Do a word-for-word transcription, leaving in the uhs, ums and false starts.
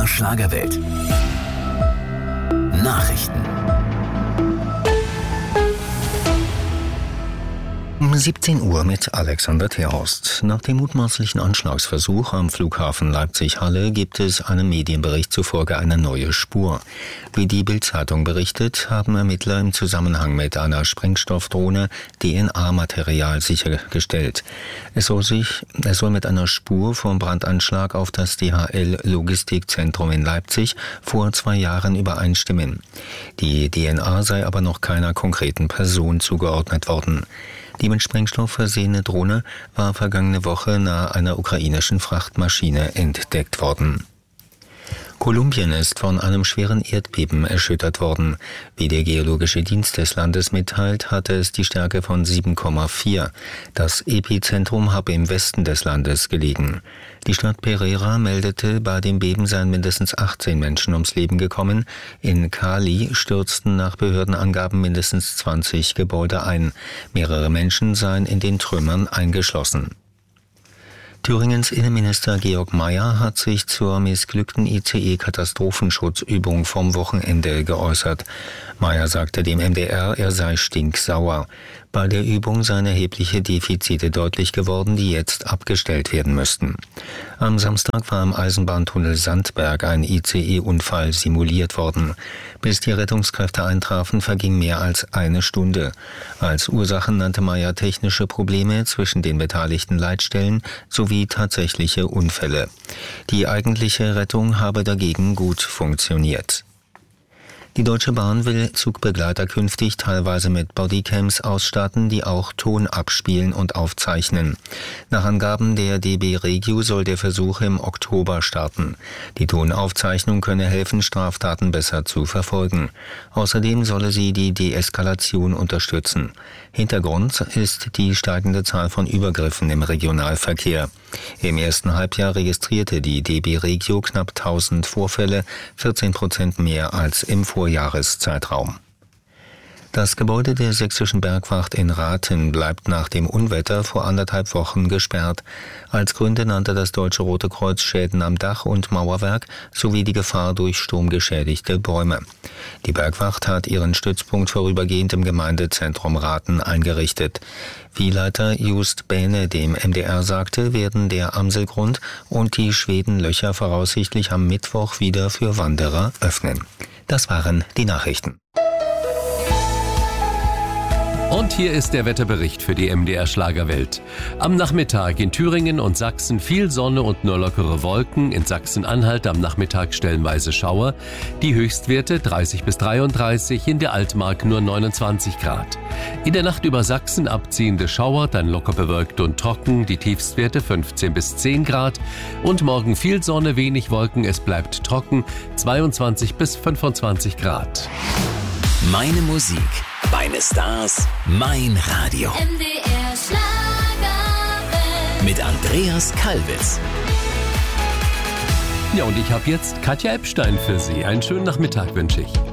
Schlagerwelt. Nachrichten. Um siebzehn Uhr mit Alexander Terhorst. Nach dem mutmaßlichen Anschlagsversuch am Flughafen Leipzig-Halle gibt es einem Medienbericht zufolge eine neue Spur. Wie die Bild-Zeitung berichtet, haben Ermittler im Zusammenhang mit einer Sprengstoffdrohne D N A-Material sichergestellt. Es soll sich, es soll mit einer Spur vom Brandanschlag auf das D H L-Logistikzentrum in Leipzig vor zwei Jahren übereinstimmen. Die D N A sei aber noch keiner konkreten Person zugeordnet worden. Die mit Sprengstoff versehene Drohne war vergangene Woche nahe einer ukrainischen Frachtmaschine entdeckt worden. Kolumbien ist von einem schweren Erdbeben erschüttert worden. Wie der Geologische Dienst des Landes mitteilt, hatte es die Stärke von sieben Komma vier. Das Epizentrum habe im Westen des Landes gelegen. Die Stadt Pereira meldete, bei dem Beben seien mindestens achtzehn Menschen ums Leben gekommen. In Cali stürzten nach Behördenangaben mindestens zwanzig Gebäude ein. Mehrere Menschen seien in den Trümmern eingeschlossen. Thüringens Innenminister Georg Mayer hat sich zur missglückten I C E-Katastrophenschutzübung vom Wochenende geäußert. Mayer sagte dem M D R, er sei stinksauer. Bei der Übung seien erhebliche Defizite deutlich geworden, die jetzt abgestellt werden müssten. Am Samstag war im Eisenbahntunnel Sandberg ein I C E-Unfall simuliert worden. Bis die Rettungskräfte eintrafen, verging mehr als eine Stunde. Als Ursachen nannte Mayer technische Probleme zwischen den beteiligten Leitstellen sowie tatsächliche Unfälle. Die eigentliche Rettung habe dagegen gut funktioniert. Die Deutsche Bahn will Zugbegleiter künftig teilweise mit Bodycams ausstatten, die auch Ton abspielen und aufzeichnen. Nach Angaben der D B Regio soll der Versuch im Oktober starten. Die Tonaufzeichnung könne helfen, Straftaten besser zu verfolgen. Außerdem solle sie die Deeskalation unterstützen. Hintergrund ist die steigende Zahl von Übergriffen im Regionalverkehr. Im ersten Halbjahr registrierte die D B Regio knapp tausend Vorfälle, vierzehn Prozent mehr als im Vorjahreszeitraum. Das Gebäude der Sächsischen Bergwacht in Rathen bleibt nach dem Unwetter vor anderthalb Wochen gesperrt. Als Gründe nannte das Deutsche Rote Kreuz Schäden am Dach und Mauerwerk sowie die Gefahr durch sturmgeschädigte Bäume. Die Bergwacht hat ihren Stützpunkt vorübergehend im Gemeindezentrum Rathen eingerichtet. Viehleiter Just Bähne dem M D R sagte, werden der Amselgrund und die Schwedenlöcher voraussichtlich am Mittwoch wieder für Wanderer öffnen. Das waren die Nachrichten. Und hier ist der Wetterbericht für die M D R Schlagerwelt. Am Nachmittag in Thüringen und Sachsen viel Sonne und nur lockere Wolken. In Sachsen-Anhalt am Nachmittag stellenweise Schauer. Die Höchstwerte dreißig bis dreiunddreißig, in der Altmark nur neunundzwanzig Grad. In der Nacht über Sachsen abziehende Schauer, dann locker bewölkt und trocken. Die Tiefstwerte fünfzehn bis zehn Grad. Und morgen viel Sonne, wenig Wolken, es bleibt trocken. zweiundzwanzig bis fünfundzwanzig Grad. Meine Musik, meine Stars, mein Radio. M D R Schlagerwelt. Mit Andreas Kalbitz. Ja, und ich habe jetzt Katja Epstein für Sie. Einen schönen Nachmittag wünsche ich.